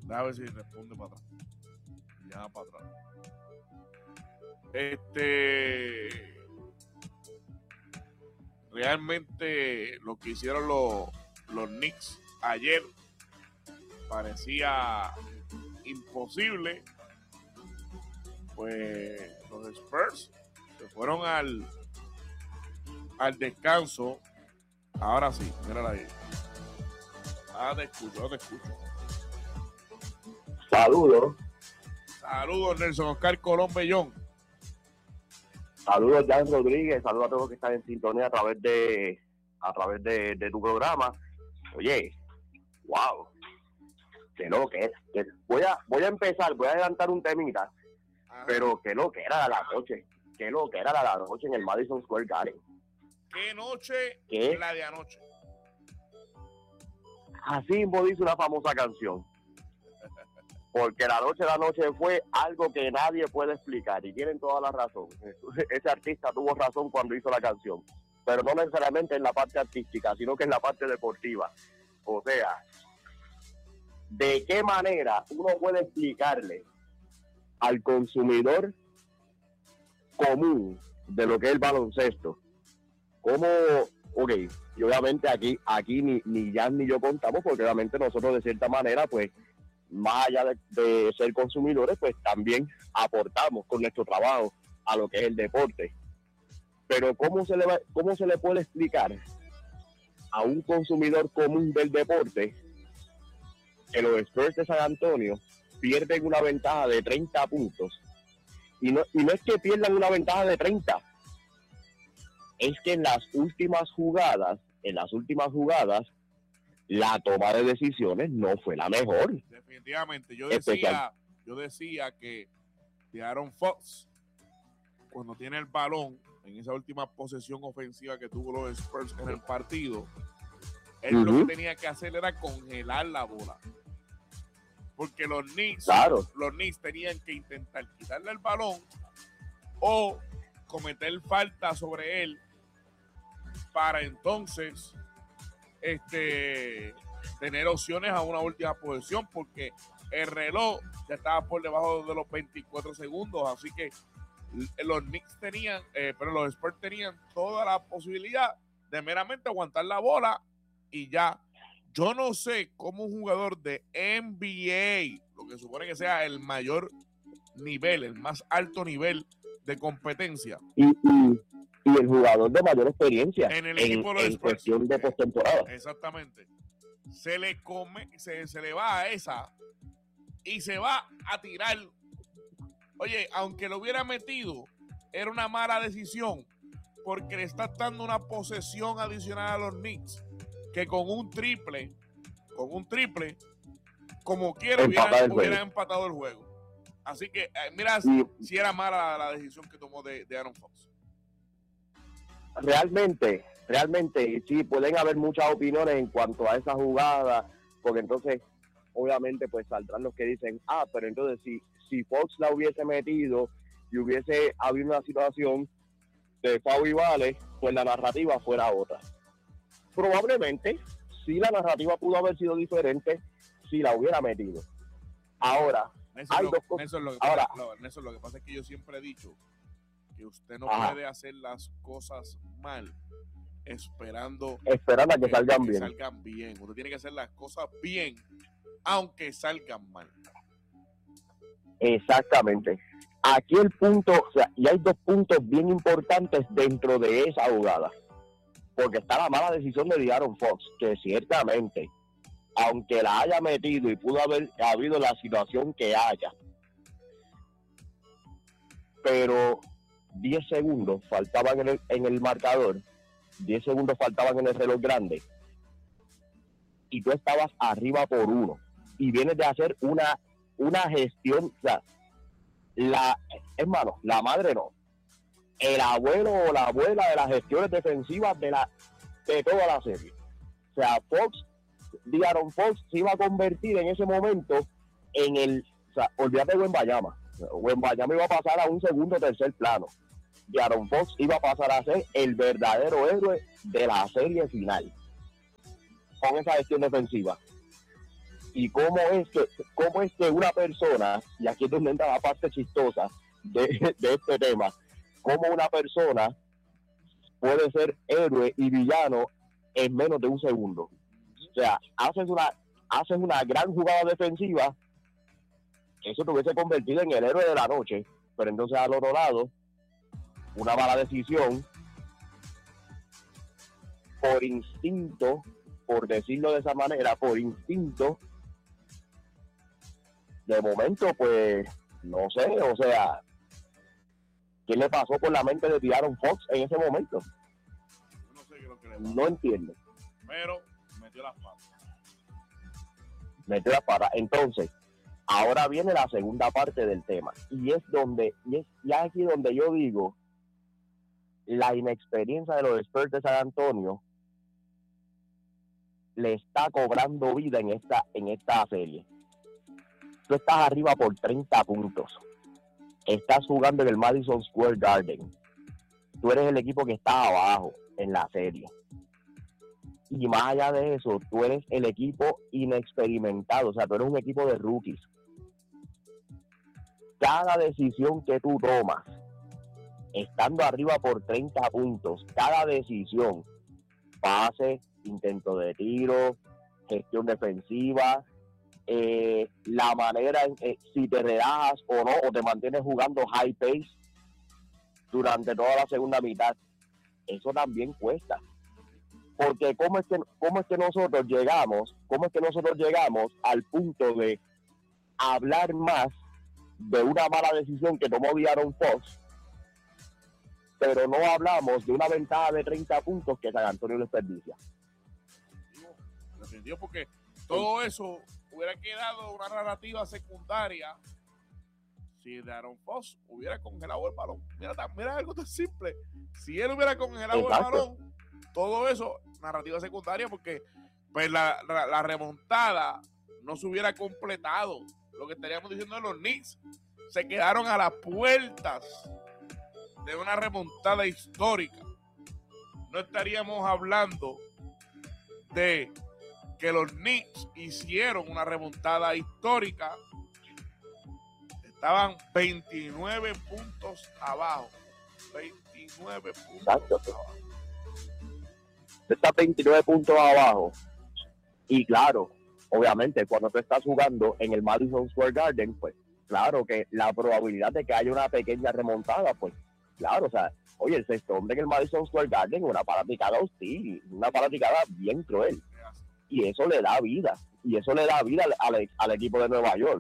A ver si responde para atrás. Ya para atrás. Realmente lo que hicieron los Knicks ayer parecía imposible. Pues los Spurs se fueron al descanso. Ahora sí, mírala ahí. Ahora te escucho. Saludos. Saludos, Nelson Oscar Colón Bellón. Saludos, Jan Rodríguez. Saludos a todos los que están en sintonía a través de tu programa. Oye, wow. Qué lo que es. Voy a empezar, voy a adelantar un temita. Ajá. Pero qué lo que era la noche. Qué lo que era la noche en el Madison Square Garden. ¿Qué noche? ¿Qué? La de anoche. Así mismo dice una famosa canción. Porque la noche fue algo que nadie puede explicar. Y tienen toda la razón. Ese artista tuvo razón cuando hizo la canción. Pero no necesariamente en la parte artística, sino que en la parte deportiva. O sea, ¿de qué manera uno puede explicarle al consumidor común de lo que es el baloncesto? ¿Cómo? Ok, y obviamente aquí ni Jan ni yo contamos, porque obviamente nosotros de cierta manera, pues, más allá de ser consumidores, pues también aportamos con nuestro trabajo a lo que es el deporte. Pero ¿cómo se le puede explicar a un consumidor común del deporte que los Spurs de San Antonio pierden una ventaja de 30 puntos? Y no es que pierdan una ventaja de 30, es que en las últimas jugadas, la toma de decisiones no fue la mejor. Definitivamente. Yo decía que De'Aaron Fox, cuando tiene el balón, en esa última posesión ofensiva que tuvo los Spurs en el partido, él lo que tenía que hacer era congelar la bola. Porque los Knicks tenían que intentar quitarle el balón o cometer falta sobre él para entonces tener opciones a una última posesión, porque el reloj ya estaba por debajo de los 24 segundos, así que los Knicks tenían, pero los Spurs tenían toda la posibilidad de meramente aguantar la bola y ya. Yo no sé cómo un jugador de NBA, lo que supone que sea el mayor nivel, el más alto nivel de competencia, y el jugador de mayor experiencia en el equipo de los Spurs, cuestión de postemporada. Exactamente. Se le va a esa y se va a tirar. Oye, aunque lo hubiera metido, era una mala decisión, porque le está dando una posesión adicional a los Knicks, que con un triple, como quiera, hubieran empatado el juego. Así que, mira, si era mala la decisión que tomó de Aaron Fox. Realmente, sí, pueden haber muchas opiniones en cuanto a esa jugada, porque entonces, obviamente, pues saldrán los que dicen, pero entonces si Fox la hubiese metido y hubiese habido una situación de foul y vale, pues la narrativa fuera otra. Probablemente, sí, la narrativa pudo haber sido diferente si la hubiera metido. Ahora, Nelson, lo que pasa es que yo siempre he dicho que usted no puede hacer las cosas mal esperando a que salgan bien. Usted tiene que hacer las cosas bien, aunque salgan mal. Exactamente. Aquí el punto, o sea, y hay dos puntos bien importantes dentro de esa jugada. Porque está la mala decisión de De'Aaron Fox, que ciertamente, aunque la haya metido y pudo haber habido la situación que haya, pero 10 segundos faltaban en el marcador, 10 segundos faltaban en el reloj grande, y tú estabas arriba por 1, y vienes de hacer una gestión, o sea, la madre no, el abuelo o la abuela de las gestiones defensivas de toda la serie. O sea, De'Aaron Fox se iba a convertir en ese momento olvídate de Wembanyama. Wembanyama iba a pasar a un segundo o tercer plano. De'Aaron Fox iba a pasar a ser el verdadero héroe de la serie final con esa gestión defensiva. y cómo es que una persona, y aquí es donde entra la parte chistosa de este tema, cómo una persona puede ser héroe y villano en menos de un segundo. O sea, haces una gran jugada defensiva, eso te hubiese convertido en el héroe de la noche, pero entonces al otro lado, una mala decisión, por instinto, por decirlo de esa manera, por instinto, de momento, pues, no sé, o sea, ¿qué le pasó por la mente de De'Aaron Fox en ese momento? No sé qué es lo que le pasó. No entiendo. Pero metió las patas. Metió las patas. Entonces, ahora viene la segunda parte del tema. Y es aquí donde yo digo, la inexperiencia de los Spurs de San Antonio le está cobrando vida en esta serie. Tú estás arriba por 30 puntos. Estás jugando en el Madison Square Garden. Tú eres el equipo que está abajo en la serie. Y más allá de eso, tú eres el equipo inexperimentado. O sea, tú eres un equipo de rookies. Cada decisión que tú tomas, estando arriba por 30 puntos, cada decisión, pase, intento de tiro, gestión defensiva, la manera en si te relajas o no, o te mantienes jugando high pace durante toda la segunda mitad, eso también cuesta. Porque cómo es que nosotros llegamos al punto de hablar más de una mala decisión que tomó De'Aaron Fox, pero no hablamos de una ventaja de 30 puntos que San Antonio desperdicia. Defendió porque todo eso hubiera quedado una narrativa secundaria si De'Aaron Fox hubiera congelado el balón. Mira algo tan simple. Si él hubiera congelado el balón, todo eso, narrativa secundaria, porque pues la remontada no se hubiera completado. Lo que estaríamos diciendo de los Knicks, se quedaron a las puertas de una remontada histórica. No estaríamos hablando de que los Knicks hicieron una remontada histórica. Estaban 29 puntos abajo. 29 puntos abajo. Está 29 puntos abajo. Y claro, obviamente, cuando tú estás jugando en el Madison Square Garden, pues claro que la probabilidad de que haya una pequeña remontada, pues claro, o sea, oye, el sexto hombre en el Madison Square Garden es una fanaticada hostil, una fanaticada bien cruel. Y eso le da vida. Y eso le da vida al equipo de Nueva York.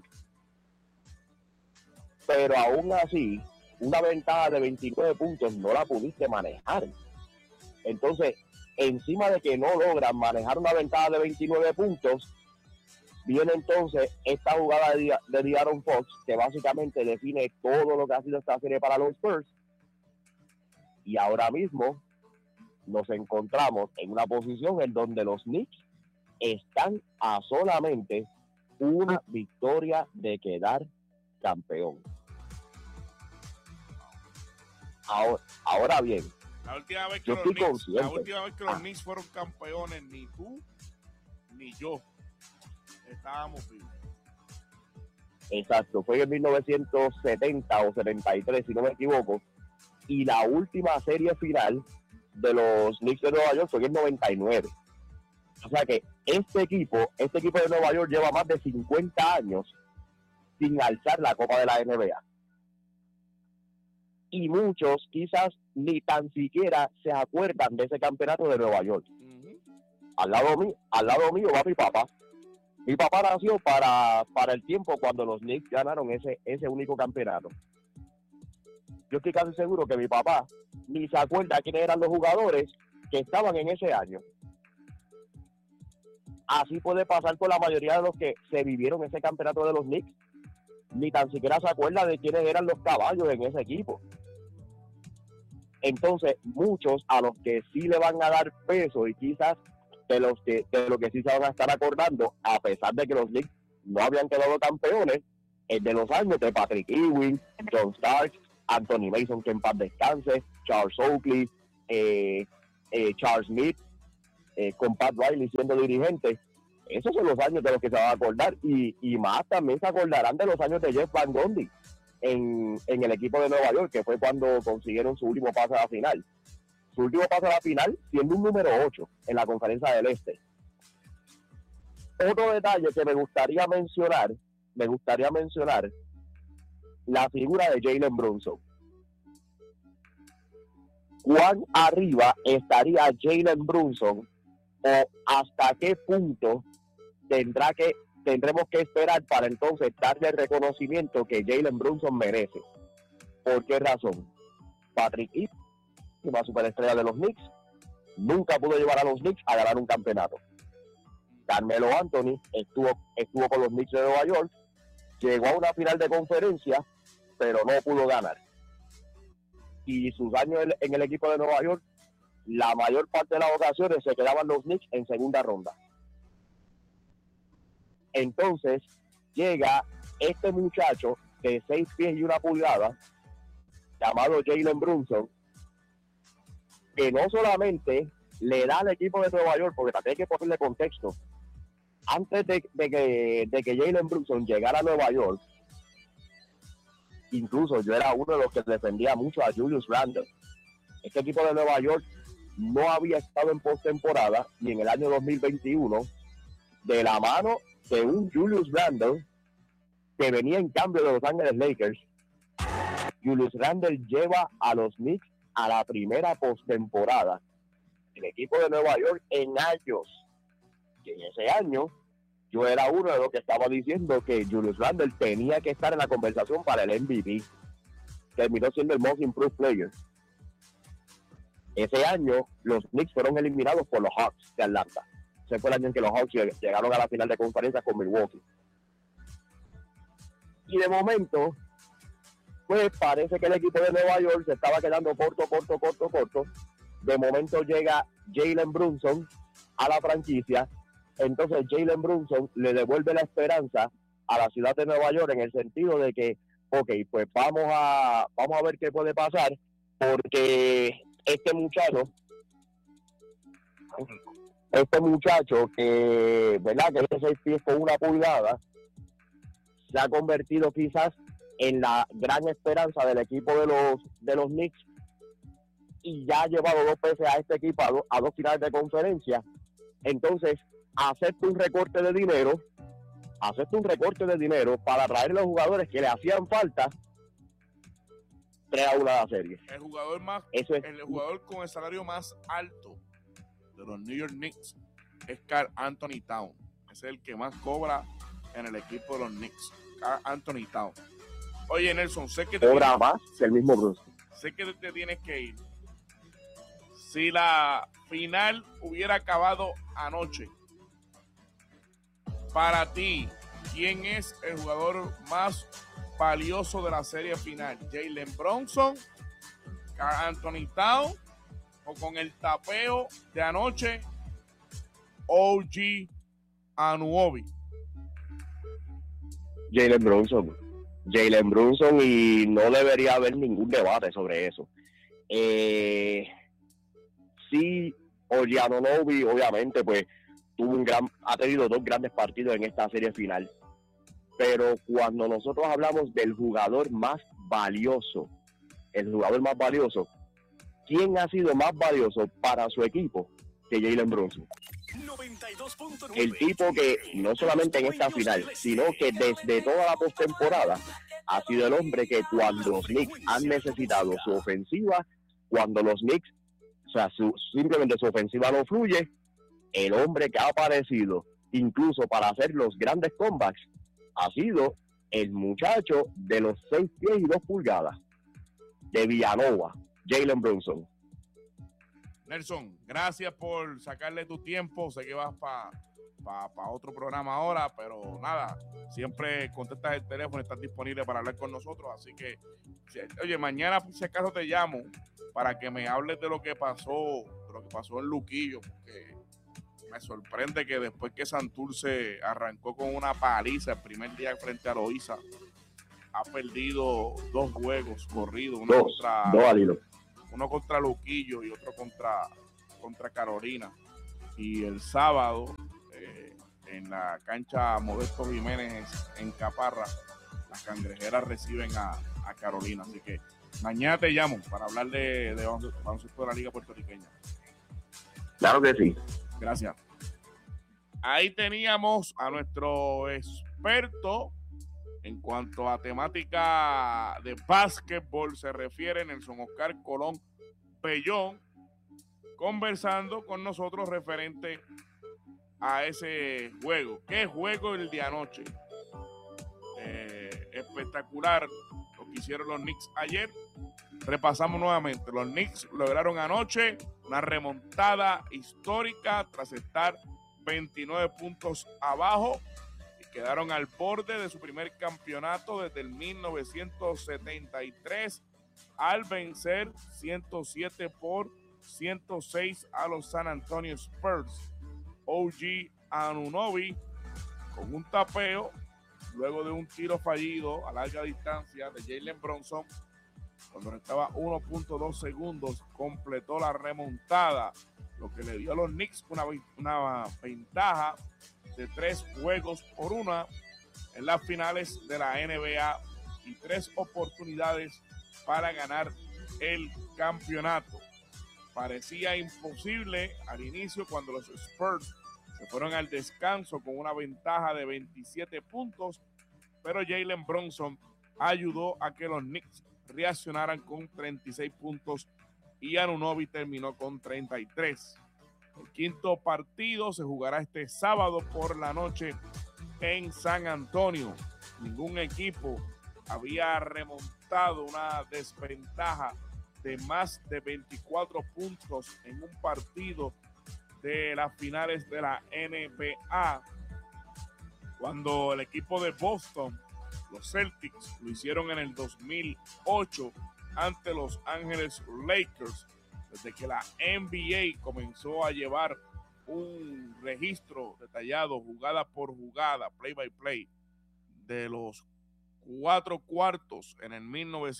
Pero aún así, una ventaja de 29 puntos no la pudiste manejar. Entonces, encima de que no logran manejar una ventaja de 29 puntos, viene entonces esta jugada de De'Aaron Fox, que básicamente define todo lo que ha sido esta serie para los Spurs. Y ahora mismo nos encontramos en una posición en donde los Knicks están a solamente una victoria de quedar campeón. Ahora bien, la última vez que los Knicks fueron campeones, ni tú ni yo estábamos vivos. Exacto, fue en 1970 o 73, si no me equivoco, y la última serie final de los Knicks de Nueva York fue en el 99. O sea que este equipo de Nueva York lleva más de 50 años sin alzar la Copa de la NBA. Y muchos quizás ni tan siquiera se acuerdan de ese campeonato de Nueva York. Uh-huh. Al lado mío va mi papá. Mi papá nació para el tiempo cuando los Knicks ganaron ese único campeonato. Yo estoy casi seguro que mi papá ni se acuerda quiénes eran los jugadores que estaban en ese año. Así puede pasar con la mayoría de los que se vivieron ese campeonato de los Knicks. Ni tan siquiera se acuerda de quiénes eran los caballos en ese equipo. Entonces, muchos a los que sí le van a dar peso y quizás de lo que sí se van a estar acordando, a pesar de que los Knicks no habían quedado campeones, es de los años de Patrick Ewing, John Starks, Anthony Mason, que en paz descanse, Charles Oakley, Charles Smith, con Pat Riley siendo dirigente. Esos son los años de los que se va a acordar, y más también se acordarán de los años de Jeff Van Gundy en el equipo de Nueva York, que fue cuando consiguieron su último pase a la final. Su último pase a la final siendo un número 8 en la Conferencia del Este. Otro detalle que me gustaría mencionar, la figura de Jalen Brunson. ¿Cuán arriba estaría Jalen Brunson, o hasta qué punto tendremos que esperar para entonces darle el reconocimiento que Jalen Brunson merece? ¿Por qué razón? Patrick Eve, la superestrella de los Knicks, nunca pudo llevar a los Knicks a ganar un campeonato. Carmelo Anthony estuvo con los Knicks de Nueva York, llegó a una final de conferencia, pero no pudo ganar. Y sus años en el equipo de Nueva York, la mayor parte de las ocasiones se quedaban los Knicks en segunda ronda. Entonces llega este muchacho de 6 pies y 1 pulgada, llamado Jalen Brunson, que no solamente le da al equipo de Nueva York, porque también hay que ponerle contexto. Antes de que Jalen Brunson llegara a Nueva York, incluso yo era uno de los que defendía mucho a Julius Randle. Este equipo de Nueva York no había estado en postemporada, y en el año 2021, de la mano de un Julius Randle que venía en cambio de Los Ángeles Lakers, Julius Randle lleva a los Knicks a la primera postemporada. El equipo de Nueva York en años. Y en ese año, yo era uno de los que estaba diciendo que Julius Randle tenía que estar en la conversación para el MVP. Terminó siendo el Most Improved Player. Ese año, los Knicks fueron eliminados por los Hawks de Atlanta. Ese fue el año en que los Hawks llegaron a la final de conferencia con Milwaukee. Y de momento, pues parece que el equipo de Nueva York se estaba quedando corto. De momento llega Jalen Brunson a la franquicia. Entonces Jalen Brunson le devuelve la esperanza a la ciudad de Nueva York, en el sentido de que, ok, pues vamos a ver qué puede pasar, porque este muchacho que, ¿verdad?, que es 6 pies con 1 pulgada, se ha convertido quizás en la gran esperanza del equipo de los Knicks, y ya ha llevado 2 veces a este equipo a 2 finales de conferencia. Entonces acepta un recorte de dinero para traer los jugadores que le hacían falta, 3-1 la serie. El jugador con el salario más alto de los New York Knicks es Karl Anthony Towns. Es el que más cobra en el equipo de los Knicks, Karl Anthony Towns. Oye, Nelson, sé que cobra más que el mismo Bruce. Sé que te tienes que ir. Si la final hubiera acabado anoche, para ti, ¿quién es el jugador más valioso de la serie final? ¿Jalen Brunson, Karl Anthony Towns, o con el tapeo de anoche, OG Anunoby? Jalen Brunson, y no debería haber ningún debate sobre eso. Sí, OG Anunoby obviamente pues ha tenido 2 grandes partidos en esta serie final, pero cuando nosotros hablamos del jugador más valioso, ¿quién ha sido más valioso para su equipo que Jalen Brunson? El tipo que no solamente en esta final, sino que desde toda la postemporada ha sido el hombre que cuando los Knicks han necesitado su ofensiva, cuando los Knicks, simplemente su ofensiva no fluye, el hombre que ha aparecido incluso para hacer los grandes comebacks ha sido el muchacho de los 6 pies y 2 pulgadas de Villanova, Jalen Brunson. Nelson, gracias por sacarle tu tiempo. Sé que vas para otro programa ahora, pero nada, siempre contestas el teléfono, estás disponible para hablar con nosotros. Así que, oye, mañana si acaso te llamo para que me hables de lo que pasó en Luquillo, porque me sorprende que después que Santurce arrancó con una paliza el primer día frente a Loíza, ha perdido 2 juegos corridos, uno contra Luquillo y otro contra Carolina. Y el sábado, en en la cancha Modesto Jiménez en Caparra, las Cangrejeras reciben a Carolina. Así que mañana te llamo para hablar de baloncesto de la Liga Puertorriqueña. Claro que sí. Gracias. Ahí teníamos a nuestro experto en cuanto a temática de básquetbol se refiere, Nelson Oscar Colón Pellón, conversando con nosotros referente a ese juego. ¿Qué juego el de anoche? Espectacular lo que hicieron los Knicks ayer. Repasamos nuevamente. Los Knicks lograron anoche una remontada histórica tras estar 29 puntos abajo y quedaron al borde de su primer campeonato desde el 1973 al vencer 107-106 a los San Antonio Spurs. OG Anunoby con un tapeo luego de un tiro fallido a larga distancia de Jalen Brunson cuando estaba 1.2 segundos, completó la remontada, lo que le dio a los Knicks una ventaja de 3-1 en las finales de la NBA y 3 oportunidades para ganar el campeonato. Parecía imposible al inicio cuando los Spurs se fueron al descanso con una ventaja de 27 puntos, pero Jalen Brunson ayudó a que los Knicks reaccionaran con 36 puntos y Anunoby terminó con 33. El quinto partido se jugará este sábado por la noche en San Antonio. Ningún equipo había remontado una desventaja de más de 24 puntos en un partido de las finales de la NBA, cuando el equipo de Boston, los Celtics, lo hicieron en el 2008 ante los Ángeles Lakers. Desde que la NBA comenzó a llevar un registro detallado, jugada por jugada, play by play, de los 4 cuartos en el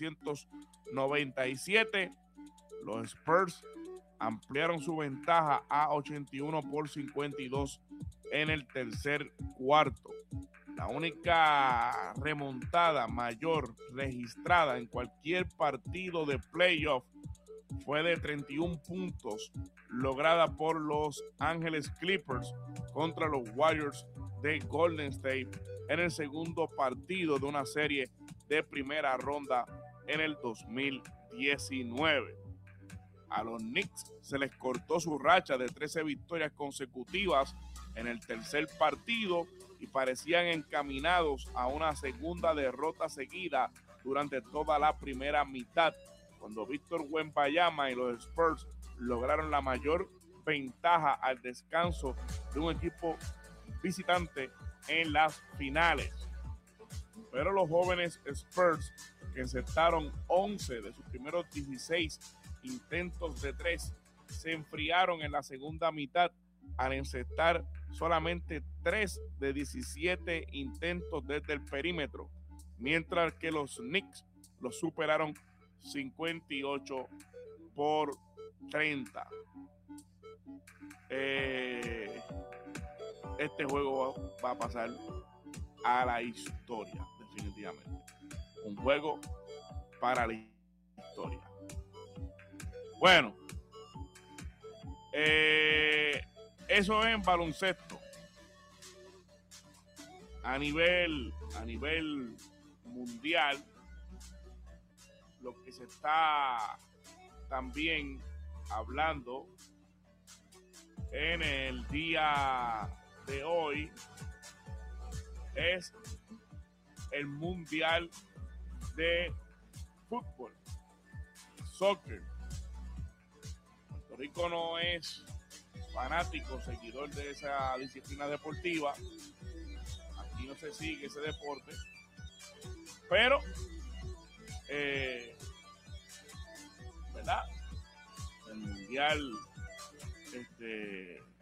1997, los Spurs ampliaron su ventaja a 81-52 en el tercer cuarto. La única remontada mayor registrada en cualquier partido de playoff fue de 31 puntos, lograda por los Ángeles Clippers contra los Warriors de Golden State en el segundo partido de una serie de primera ronda en el 2019. A los Knicks se les cortó su racha de 13 victorias consecutivas en el tercer partido y parecían encaminados a una segunda derrota seguida durante toda la primera mitad, cuando Víctor Wembanyama y los Spurs lograron la mayor ventaja al descanso de un equipo visitante en las finales. Pero los jóvenes Spurs, que encestaron 11 de sus primeros 16 intentos de 3, se enfriaron en la segunda mitad al encestar solamente 3 de 17 intentos desde el perímetro, mientras que los Knicks los superaron 58-30. Este juego va a pasar a la historia, definitivamente. Un juego para la historia. Bueno, eso es en baloncesto. A nivel mundial, lo que se está también hablando en el día de hoy es el mundial de fútbol, soccer. Puerto Rico no es fanático, seguidor de esa disciplina deportiva. Aquí no se sigue ese deporte, pero ¿verdad? El mundial